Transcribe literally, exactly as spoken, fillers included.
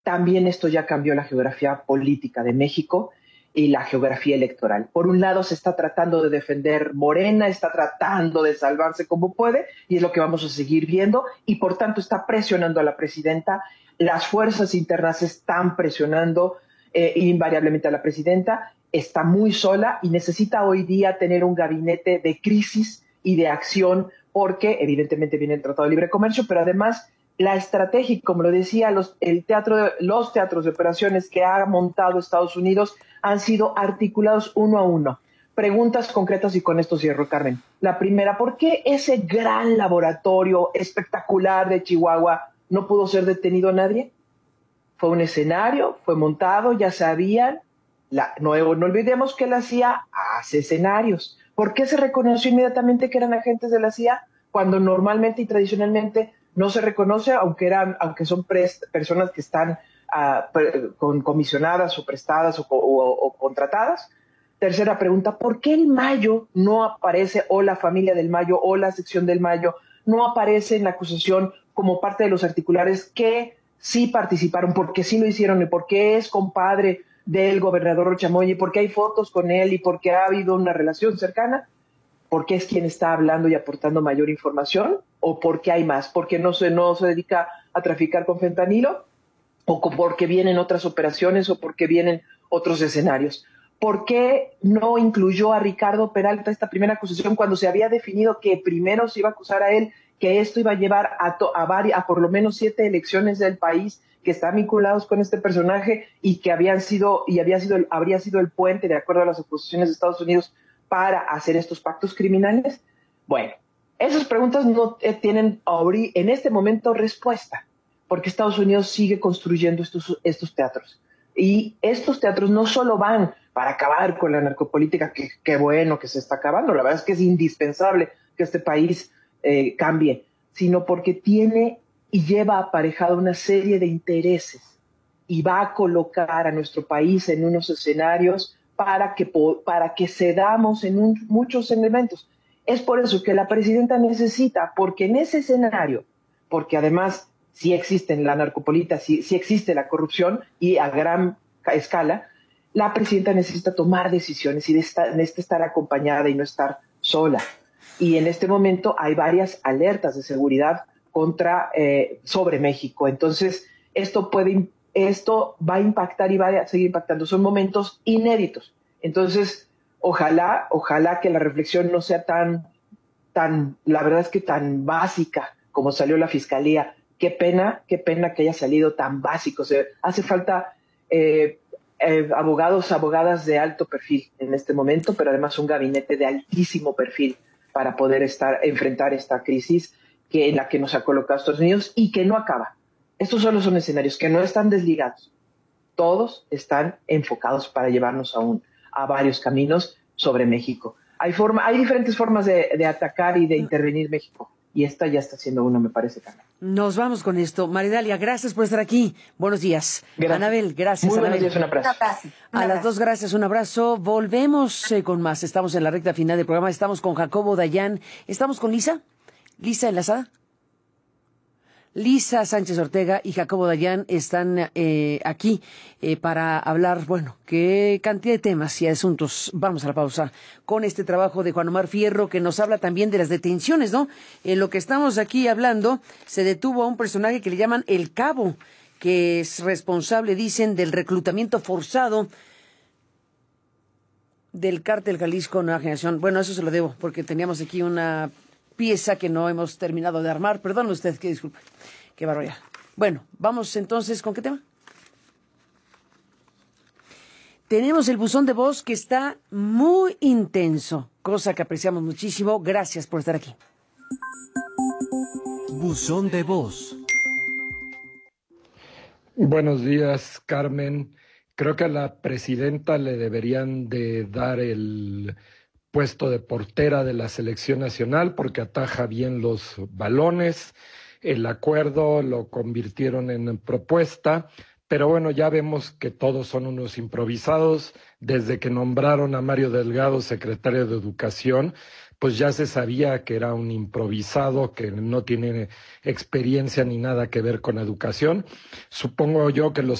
también esto ya cambió la geografía política de México y la geografía electoral. Por un lado se está tratando de defender Morena, está tratando de salvarse como puede, y es lo que vamos a seguir viendo, y por tanto está presionando a la presidenta. Las fuerzas internas están presionando eh, invariablemente a la presidenta, está muy sola y necesita hoy día tener un gabinete de crisis y de acción, porque evidentemente viene el Tratado de Libre Comercio, pero además la estrategia, como lo decía, los, el teatro de, los teatros de operaciones que ha montado Estados Unidos han sido articulados uno a uno. Preguntas concretas y con esto cierro, Carmen. La primera, ¿por qué ese gran laboratorio espectacular de Chihuahua no pudo ser detenido nadie? Fue un escenario, fue montado, ya sabían. La, no, no olvidemos que la C I A hace escenarios. ¿Por qué se reconoció inmediatamente que eran agentes de la C I A cuando normalmente y tradicionalmente no se reconoce, aunque eran, aunque son prest, personas que están uh, pre, con, comisionadas o prestadas o, o, o contratadas? Tercera pregunta, ¿por qué el Mayo no aparece, o la familia del Mayo, o la sección del Mayo, no aparece en la acusación como parte de los articulares que sí participaron, porque sí lo hicieron, y porque es compadre del gobernador Chamoy, y porque hay fotos con él, y porque ha habido una relación cercana? ¿Porque es quien está hablando y aportando mayor información? ¿O porque hay más? ¿Porque no se, no se dedica a traficar con fentanilo? ¿O porque vienen otras operaciones? ¿O porque vienen otros escenarios? ¿Por qué no incluyó a Ricardo Peralta esta primera acusación cuando se había definido que primero se iba a acusar a él, que esto iba a llevar a, to, a, varias, a por lo menos siete elecciones del país que están vinculados con este personaje y que habían sido, y había sido, habría sido el puente, de acuerdo a las acusaciones de Estados Unidos, para hacer estos pactos criminales? Bueno, esas preguntas no tienen en este momento respuesta, porque Estados Unidos sigue construyendo estos, estos teatros. Y estos teatros no solo van para acabar con la narcopolítica, que, que bueno que se está acabando, la verdad es que es indispensable que este país eh, cambie, sino porque tiene y lleva aparejada una serie de intereses y va a colocar a nuestro país en unos escenarios para que, para que cedamos en un, muchos elementos. Es por eso que la presidenta necesita, porque en ese escenario, porque además sí existe la narcopolita, sí, sí existe la corrupción y a gran escala, la presidenta necesita tomar decisiones y necesita estar acompañada y no estar sola. Y en este momento hay varias alertas de seguridad contra, eh, sobre México. Entonces, esto puede, esto va a impactar y va a seguir impactando. Son momentos inéditos. Entonces, ojalá, ojalá que la reflexión no sea tan, tan, la verdad es que tan básica como salió la fiscalía. Qué pena, qué pena que haya salido tan básico. O sea, hace falta eh, eh, abogados, abogadas de alto perfil en este momento, pero además un gabinete de altísimo perfil para poder estar, enfrentar esta crisis que, en la que nos ha colocado Estados Unidos y que no acaba. Estos solo son escenarios que no están desligados. Todos están enfocados para llevarnos a, un, a varios caminos sobre México. Hay, forma, hay diferentes formas de, de atacar y de intervenir México. Y esta ya está siendo una, me parece, Carmen. Nos vamos con esto. Maridalia, gracias por estar aquí. Buenos días. Gracias. Anabel, gracias. Muy Anabel. buenos días, un abrazo. Un abrazo. Un A abrazo. las dos, gracias, un abrazo. Volvemos eh, con más. Estamos en la recta final del programa. Estamos con Jacobo Dayan. ¿Estamos con Lisa? ¿Lisa enlazada? Lisa Sánchez Ortega y Jacobo Dayan están eh, aquí eh, para hablar, bueno, qué cantidad de temas y asuntos. Vamos a la pausa con este trabajo de Juan Omar Fierro, que nos habla también de las detenciones, ¿no? En lo que estamos aquí hablando, se detuvo a un personaje que le llaman El Cabo, que es responsable, dicen, del reclutamiento forzado del Cártel Jalisco Nueva Generación. Bueno, eso se lo debo, porque teníamos aquí una pieza que no hemos terminado de armar. Perdón usted, que disculpe. Qué barbaridad. Bueno, vamos entonces, ¿con qué tema? Tenemos el buzón de voz que está muy intenso, cosa que apreciamos muchísimo. Gracias por estar aquí. Buzón de voz. Buenos días, Carmen. Creo que a la presidenta le deberían de dar el puesto de portera de la selección nacional porque ataja bien los balones. El acuerdo lo convirtieron en propuesta, pero bueno, ya vemos que todos son unos improvisados desde que nombraron a Mario Delgado secretario de Educación. pues ya se sabía que era un improvisado, que no tiene experiencia ni nada que ver con educación. Supongo yo que los